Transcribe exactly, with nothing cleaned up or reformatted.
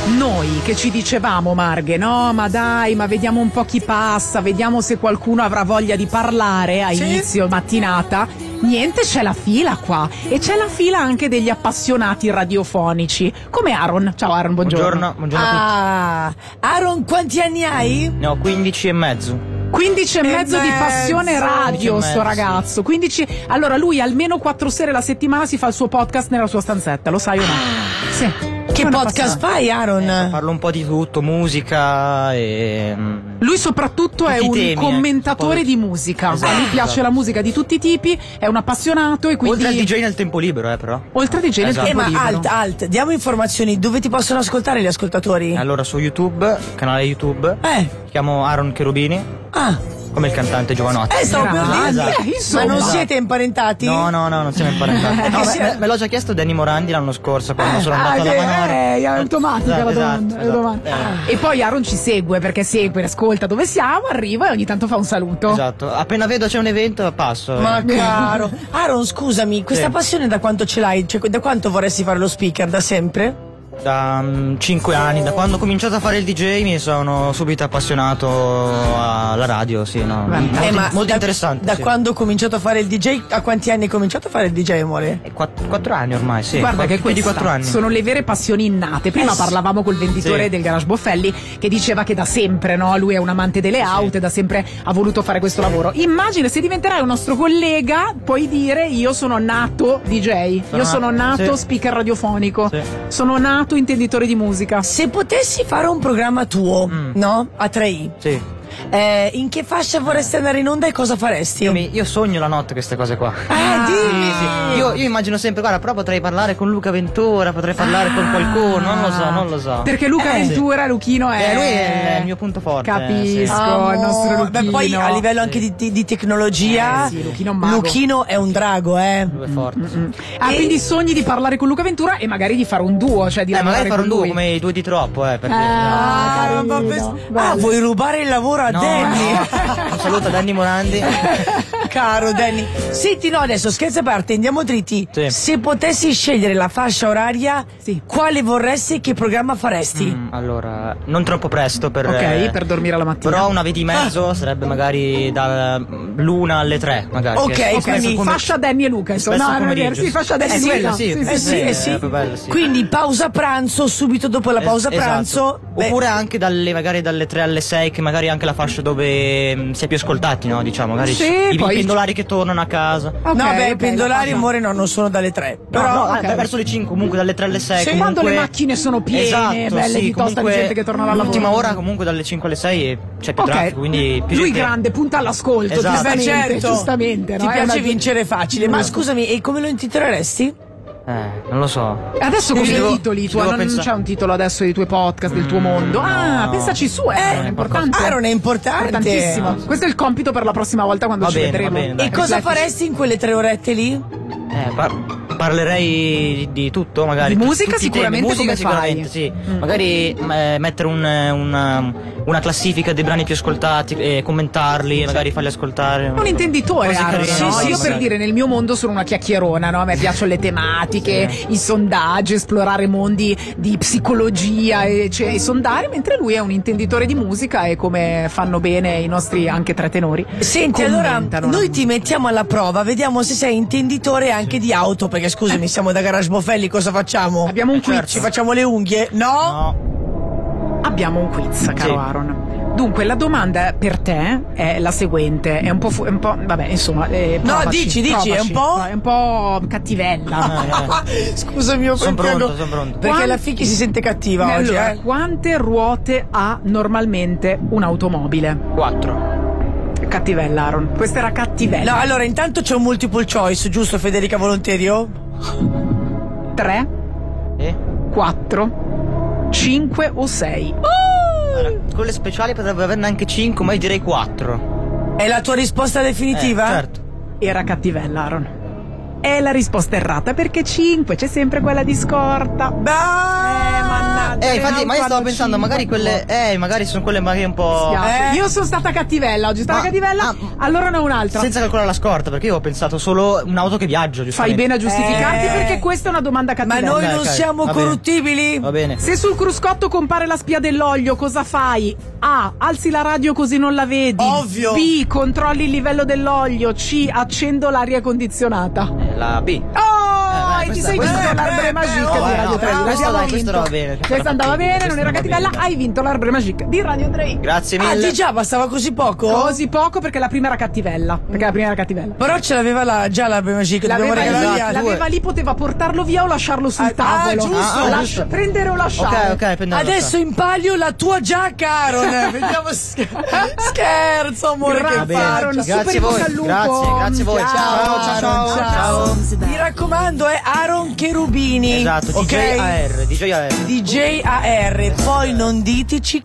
Noi che ci dicevamo, Marghe, no, ma dai, ma vediamo un po' chi passa, vediamo se qualcuno avrà voglia di parlare a sì? inizio mattinata. Niente, c'è la fila qua e c'è la fila anche degli appassionati radiofonici, come Aaron. Ciao Aaron, buongiorno. Buongiorno, buongiorno a Ah, Aaron, quanti anni hai? tutti. Ne ho quindici e mezzo. quindici e mezzo di passione radio, sto ragazzo. quindici Allora lui almeno quattro sere la settimana si fa il suo podcast nella sua stanzetta, lo sai o no? Sì. Che podcast fai, Aaron? Eh, parlo un po' di tutto, musica e... Lui soprattutto è un temi, commentatore eh. di musica. Esatto, A lui piace esatto. la musica di tutti i tipi, è un appassionato e quindi... Oltre al D J nel tempo libero, eh, però. Oltre al D J nel Esatto. Eh, tempo ma libero. alt, alt, diamo informazioni, dove ti possono ascoltare gli ascoltatori? Allora, su YouTube, canale YouTube, Eh, mi chiamo Aaron Cherubini, ah, come il cantante Giovanotti. eh, stavo per Grande, dire. esatto. insomma. Ma non Esatto. siete imparentati? No, no, no, non siamo imparentati. No, si- me, me l'ho già chiesto Danny Morandi l'anno scorso quando sono andato alla eh, Manora. eh, è automatica la Esatto, domanda, esatto, la domanda. esatto. E poi Aaron ci segue perché segue, ascolta dove siamo, arriva e ogni tanto fa un saluto. Esatto, appena vedo c'è un evento passo. Ma caro. Aaron, scusami, questa Sì. passione da quanto ce l'hai? Cioè, da quanto vorresti fare lo speaker? Da sempre? Da cinque anni, da quando ho cominciato a fare il D J mi sono subito appassionato alla radio, sì, no. Molto, Eh, ma molto da, interessante. Da sì. quando ho cominciato a fare il D J? A quanti anni hai cominciato a fare il D J, amore? Eh, quatt- quattro anni ormai, sì. Guarda che più di questa quattro anni. sono le vere passioni innate. Prima Eh sì. parlavamo col venditore Sì. del Garage Boffelli che diceva che da sempre, no? Lui è un amante delle auto e da sempre ha voluto fare questo lavoro. Immagina se diventerai un nostro collega, puoi dire io sono nato D J, Sono io sono nato- nato sì. speaker radiofonico, Sì. sono nato intenditore di musica. Se potessi fare un programma tuo, Mm. no? A tre i, Sì. eh, in che fascia vorresti andare in onda e cosa faresti? Io, mi- io sogno la notte queste cose qua. Ah, dimmi! Sì. Io, io immagino sempre, guarda, però potrei parlare con Luca Ventura, potrei parlare con qualcuno, non lo so, non lo so. Perché Luca Eh, Ventura, Luchino è... Eh, lui è il mio punto forte. Capisco, eh, sì. Amo. il nostro Luchino. Beh, poi a livello anche di, di- di tecnologia, Eh, sì, Luchino è un mago. Luchino è un drago, eh. Lui è forte. sì. Ah, E- quindi sogni di parlare con Luca Ventura e magari di fare un duo, cioè di Eh, lavorare magari farò con un duo lui. come i due di troppo, eh, perché... Ah, Ah, carino, ma pens- bello. ah, vuoi rubare il lavoro a No, Danny? no. Un saluto a Danny Morandi. Caro Danny. Senti, no, adesso scherzi a parte, andiamo dritti. Sì. Se potessi scegliere la fascia oraria, Sì. quale vorresti e che programma faresti? Mm, allora, non troppo presto per... Ok, eh, per dormire alla mattina. Però una via di mezzo sarebbe magari dall'una alle tre, magari. Ok, che- Ok, quindi quindi come- fascia Danny e Luca, insomma. spesso No, non è vero, pomeriggio. sì, fascia Danny Eh e sì, Luca. sì, Sì, Eh sì, sì, sì. eh sì. è più bello, sì. Quindi pausa pranzo, subito dopo la pausa Es- pranzo. esatto. Beh, Oppure anche dalle, magari dalle tre alle sei, che magari è anche la fascia dove mm, si è più ascoltati, no? Diciamo, magari Sì, i, i poi- pendolari che tornano a casa. Ok, no, beh, ok, i pendolari, la fascia. amore, no, non sono dalle tre. Però Però, no, ok. eh, verso le cinque, comunque dalle tre alle sei. Sì, comunque... quando le macchine sono piene, esatto, belle sì, di tosta di comunque gente che torna dal lavoro. l'ultima ora comunque dalle cinque alle sei c'è più Ok, traffico, quindi più lui gente- grande, punta all'ascolto, Esatto. giustamente, Beh, certo. giustamente. ti no? È piace una- vincere facile. Ma scusami, e come lo intitoleresti? Eh, non lo so. Adesso come Ci i devo- titoli? ci Tu, devo non pensare. c'è un titolo adesso dei tuoi podcast, del tuo Mm, mondo? Ah, no. pensaci su, eh, Eh, è importante. Ah, non è importante. Importantissimo. Questo è il compito per la prossima volta quando Va ci bene, vedremo. va bene, dai. E cosa Riflettici. faresti in quelle tre orette lì? Eh, par- parlerei di tutto, magari. Di Tu- musica tutti i temi. sicuramente, Musica come sicuramente, fai? sì. Mm. Magari eh, mettere un, una, una classifica dei brani più ascoltati e commentarli, magari farli ascoltare. Un intenditore, Così Aaron, carino, no? sì, Io sì, per sì. dire, nel mio mondo sono una chiacchierona, no? A me piacciono le tematiche, Sì. i sondaggi, esplorare mondi di psicologia e, cioè, e sondare, mentre lui è un intenditore di musica e come fanno bene i nostri anche tre tenori. Senti, allora commentano la noi ti mettiamo alla prova, vediamo se sei intenditore anche di auto, perché scusami, siamo da Garage Boffelli, cosa facciamo? Abbiamo un Eh, certo. quiz. Ci facciamo le unghie? No? No. Abbiamo un quiz, caro Sì. Aaron. Dunque, la domanda per te è la seguente, è un po', fu- è un po' vabbè, insomma, eh, No, provaci, dici, dici, è un provaci. po'? No, è un po' cattivella. Eh, Scusami, io Sono perché pronto, no- sono pronto. Perché Quanti- la Fichi si sente cattiva oggi, Allora, eh? quante ruote ha normalmente un'automobile? Quattro. Cattivella, Aaron. Questa era cattivella. No, allora intanto c'è un multiple choice, giusto Federica Volonterio? tre, Eh? quattro, cinque o sei? Allora, con le speciali potrebbe averne anche cinque, ma io direi quattro. È la tua risposta definitiva? Eh, certo. Era cattivella, Aaron. È la risposta errata perché cinque, c'è sempre quella di scorta. Bah! Eh, mannaggia. mangiare Eh, infatti, ma io stavo fanno pensando, cibo. magari quelle. Eh, magari sono quelle magari un po'. Spiace. Eh. Io sono stata cattivella oggi, stata Ma- cattivella, ah, allora ne ho un'altra. Senza calcolare la scorta, perché io ho pensato solo un'auto che viaggio, Fai giustamente. bene a giustificarti Eh. perché questa è una domanda Ma cattivella. noi Dai, non ok, siamo va bene. corruttibili? Va bene. Se sul cruscotto compare la spia dell'olio, cosa fai? A. Alzi la radio così non la vedi. Ovvio. B. Controlli il livello dell'olio. C. Accendo l'aria condizionata. La B. Oh, Eh, e ti questa- sei questa- vinto eh, l'Arbre eh, Magique eh, di oh, Radio no, tre. questo L'abbiamo dai, vinto. questo andava bene, questo Questa andava andava bene, bene, non era questo cattivella. andava Hai vinto l'Arbre Magique di Radio tre. Grazie Ah, mille. di già, bastava così poco? Così poco perché la prima era cattivella. Perché la prima era cattivella. Però ce l'aveva la, già la prima Magique, dobbiamo L'aveva regalare lì, gli altri. l'aveva lì, poteva portarlo via o lasciarlo sul Ah, tavolo. ah, giusto. Ah, Lascia- giusto. prendere o lasciare. Ok, ok, prendiamo. Adesso in palio la tua giacca, Aaron. Vediamo. sch- Scherzo, amore. Grazie, che bene. Aaron, faccia. super Grazie in a bocca voi. al lupo. Grazie, grazie a voi. Ciao, ciao, ciao, ciao. Mi raccomando, è Aaron Cherubini. Esatto, ok? D J A R, D J A R. D J A R. Poi non diteci